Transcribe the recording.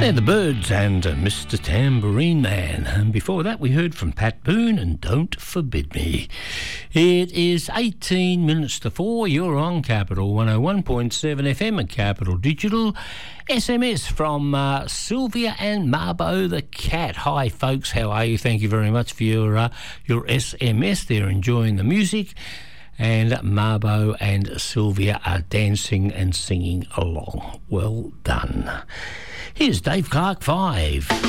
They're the Birds and Mr. Tambourine Man. And before that, we heard from Pat Boone and Don't Forbid Me. It is 18 minutes to 4. You're on Capital 101.7 FM and Capital Digital. SMS from Sylvia and Marbo the cat. Hi, folks. How are you? Thank you very much for your SMS. They're enjoying the music. And Marbo and Sylvia are dancing and singing along. Well done. Here's Dave Clark 5.